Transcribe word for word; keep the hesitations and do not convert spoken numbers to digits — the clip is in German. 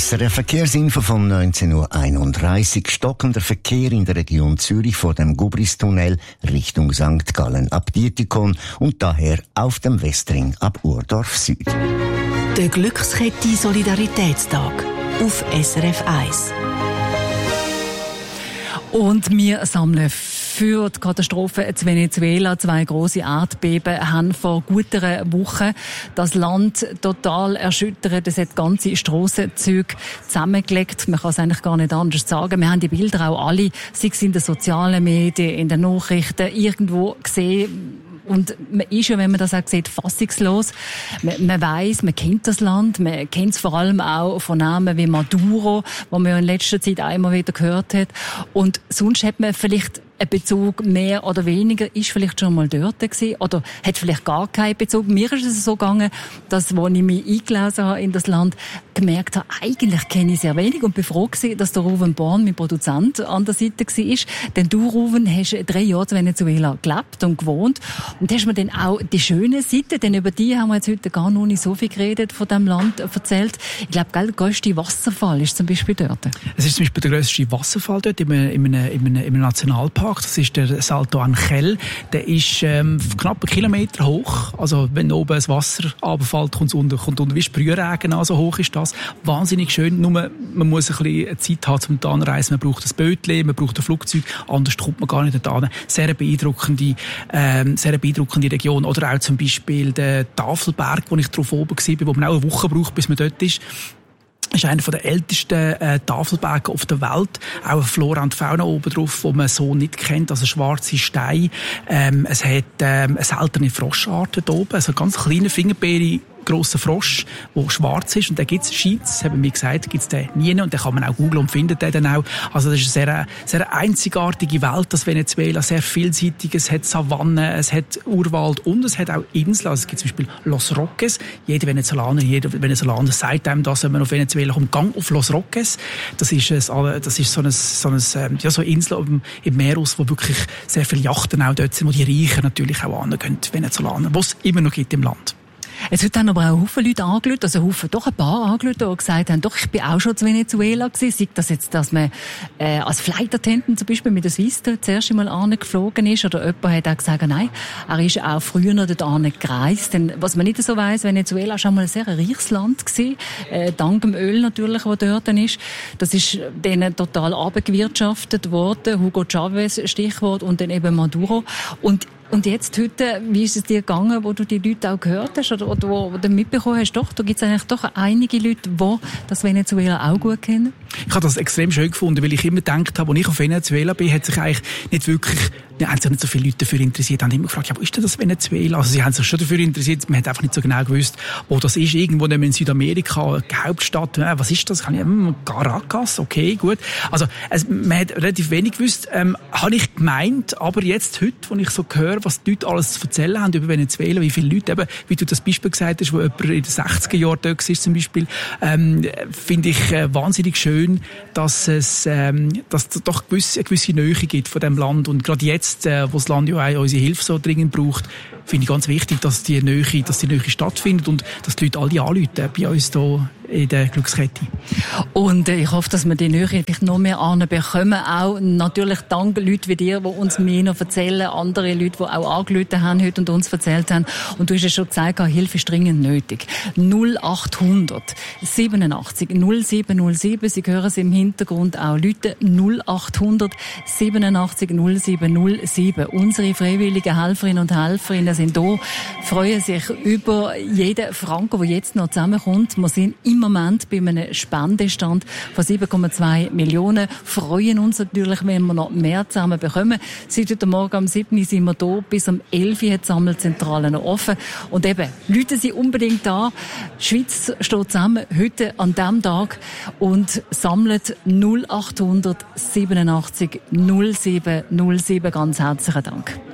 S R F Verkehrsinfo von neunzehn Uhr einunddreißig. Stockender Verkehr in der Region Zürich vor dem Gubristunnel Richtung Sankt Gallen ab Dietikon und daher auf dem Westring ab Urdorf Süd. Der Glückskette Solidaritätstag auf S R F eins. Und wir sammeln für die Katastrophe in Venezuela. Zwei grosse Erdbeben haben vor gut einer Woche das Land total erschüttert. Es hat ganze Strassenzüge zusammengelegt. Man kann es eigentlich gar nicht anders sagen. Wir haben die Bilder auch alle, sei es in den sozialen Medien, in den Nachrichten, irgendwo gesehen. Und man ist ja, wenn man das auch sieht, fassungslos. Man, man weiss, man kennt das Land, man kennt es vor allem auch von Namen wie Maduro, wo man ja in letzter Zeit einmal wieder gehört hat. Und sonst hat man vielleicht ein Bezug mehr oder weniger, ist vielleicht schon mal dort gewesen oder hat vielleicht gar keinen Bezug. Mir ist es so gegangen, dass, als ich mich eingelesen habe in das Land, gemerkt habe, eigentlich kenne ich sehr wenig und bin froh gewesen, dass der Ruven Born, mein Produzent, an der Seite war. Denn du, Ruven, hast drei Jahre in Venezuela gelebt und gewohnt und hast mir dann auch die schöne Seite, denn über die haben wir jetzt heute gar noch nicht so viel geredet, von diesem Land erzählt. Ich glaube, der grösste Wasserfall ist zum Beispiel dort. Es ist zum Beispiel der grösste Wasserfall dort in einem, in einem, in einem, in einem Nationalpark. Das ist der Salto Angel. Der ist ähm, knapp einen Kilometer hoch. Also wenn oben das Wasser runterfällt, kommt es unten, kommt unten wie Sprühregen an. So hoch ist das. Wahnsinnig schön. Nur man muss ein bisschen Zeit haben, um da anzureisen. Man braucht ein Bötchen, man braucht ein Flugzeug. Anders kommt man gar nicht da. Sehr beeindruckende, ähm, sehr beeindruckende Region. Oder auch zum Beispiel der Tafelberg, wo ich drauf oben war, wo man auch eine Woche braucht, bis man dort ist. Das ist einer der ältesten äh, Tafelberge auf der Welt. Auch eine Flora und Fauna oben drauf, die man so nicht kennt. Also schwarze Steine. Ähm, es hat ähm, eine seltene Froschart da oben. Also ganz kleine Fingerbeere. Grosser Frosch, der schwarz ist. Und den gibt's, scheint's, haben wir gesagt, gibt's den nie. Und den kann man auch googlen und findet den dann auch. Also das ist eine sehr, sehr einzigartige Welt, das Venezuela. Sehr vielseitig. Es hat Savannen, es hat Urwald und es hat auch Inseln. Also es gibt zum Beispiel Los Roques. Jeder Venezolaner, jeder Venezolaner sagt einem das, wenn man auf Venezuela kommt, gang auf Los Roques. Das ist, ein, das ist so eine, so eine, ja, so eine Insel im, im Meeres, wo wirklich sehr viele Yachten auch dort sind, wo die Reichen natürlich auch angehen, Venezolaner, die es immer noch gibt im Land. Es wird dann aber auch Haufen Leute angerufen, also Haufen, doch ein paar angerufen, die gesagt haben, doch, ich bin auch schon zu Venezuela gewesen. Sei das jetzt, dass man äh, als Flight Attendant zum Beispiel mit der Swiss das erste Mal angeflogen ist, oder jemand hat auch gesagt, nein, er ist auch früher noch dort gereist. Denn was man nicht so weiss, Venezuela war schon mal ein sehr reiches Land gewesen, äh, dank dem Öl natürlich, das dort ist. Das ist denen total abgewirtschaftet worden, Hugo Chavez Stichwort, und dann eben Maduro. Und Und jetzt heute, wie ist es dir gegangen, wo du die Leute auch gehört hast oder, oder wo, wo du mitbekommen hast, doch, da gibt es eigentlich doch einige Leute, die das Venezuela auch gut kennen? Ich habe das extrem schön gefunden, weil ich immer gedacht habe, als ich auf Venezuela bin, hat sich eigentlich nicht wirklich, ne, haben sich nicht so viele Leute dafür interessiert, haben immer gefragt, ja, wo ist denn das Venezuela? Also sie haben sich schon dafür interessiert, man hat einfach nicht so genau gewusst, wo das ist, irgendwo in Südamerika, die Hauptstadt, äh, was ist das? Kann ich, hm, Caracas, okay, gut. Also es, man hat relativ wenig gewusst, ähm, habe ich gemeint, aber jetzt heute, wo ich so höre, was die Leute alles zu erzählen haben über Venezuela, wie viele Leute, eben, wie du das Beispiel gesagt hast, wo jemand in den sechziger Jahren dort war zum Beispiel, ähm, finde ich äh, wahnsinnig schön, dass es ähm, dass es doch gewisse, eine gewisse Nähe gibt von dem Land. Und gerade jetzt, äh, wo das Land ja auch unsere Hilfe so dringend braucht, finde ich ganz wichtig, dass die Nähe, dass die Nähe stattfindet und dass die Leute alle anrufen bei uns hier in der Glückskette. Und äh, ich hoffe, dass wir die Nähe vielleicht noch mehr anbekommen. Auch natürlich dank Leuten wie dir, die uns mehr noch erzählen, andere Leute, die auch angerufen haben heute und uns erzählt haben. Und du hast ja schon gesagt, Hilfe ist dringend nötig. null achthundert siebenundachtzig null sieben null sieben. Sie hören es im Hintergrund auch Leute. null achthundert siebenundachtzig null sieben null sieben. Unsere freiwilligen Helferinnen und Helferinnen sind da, freuen sich über jeden Franken, der jetzt noch zusammenkommt. Wir sind im Moment bei einem Spendestand von sieben Komma zwei Millionen. Freuen uns natürlich, wenn wir noch mehr zusammen bekommen. Seit heute Morgen am sieben Uhr sind wir da, bis um elf Uhr hat die Sammelzentrale noch offen. Und eben, Leute sind unbedingt da. Die Schweiz steht zusammen heute an diesem Tag und sammelt null achthundert siebenundachtzig null sieben null sieben. Ganz herzlichen Dank.